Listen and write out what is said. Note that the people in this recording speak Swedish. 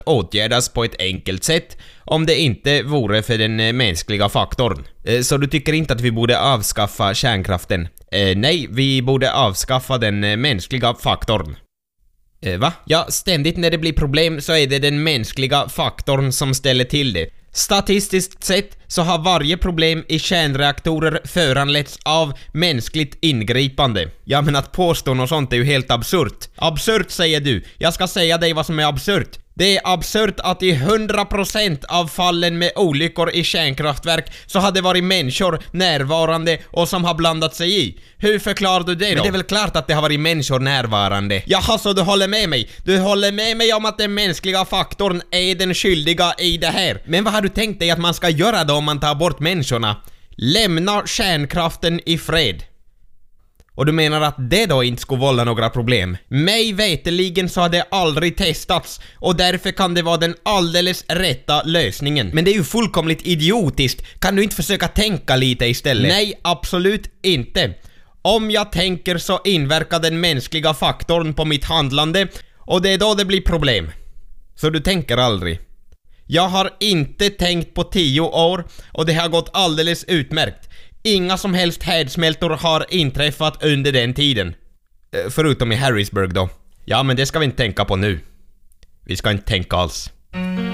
åtgärdas på ett enkelt sätt om det inte vore för den mänskliga faktorn. Så du tycker inte att vi borde avskaffa kärnkraften? Nej, vi borde avskaffa den mänskliga faktorn. Va? Ja, ständigt när det blir problem så är det den mänskliga faktorn som ställer till det. Statistiskt sett så har varje problem i kärnreaktorer föranletts av mänskligt ingripande. Ja, men att påstå något sånt är ju helt absurt. Absurt säger du. Jag ska säga dig vad som är absurt. Det är absurt att i 100% av fallen med olyckor i kärnkraftverk så har det varit människor närvarande och som har blandat sig i. Hur förklarar du det då? Men det är väl klart att det har varit människor närvarande. Jaha, så du håller med mig? Du håller med mig om att den mänskliga faktorn är den skyldiga i det här. Men vad har du tänkt dig att man ska göra då om man tar bort människorna? Lämna kärnkraften i fred. Och du menar att det då inte skulle vålla några problem? Mig veteligen så har det aldrig testats och därför kan det vara den alldeles rätta lösningen. Men det är ju fullkomligt idiotiskt. Kan du inte försöka tänka lite istället? Nej, absolut inte. Om jag tänker så inverkar den mänskliga faktorn på mitt handlande och det är då det blir problem. Så du tänker aldrig? Jag har inte tänkt på 10 år och det har gått alldeles utmärkt. Inga som helst härdsmältor har inträffat under den tiden. Förutom i Harrisburg då. Ja, men det ska vi inte tänka på nu. Vi ska inte tänka alls.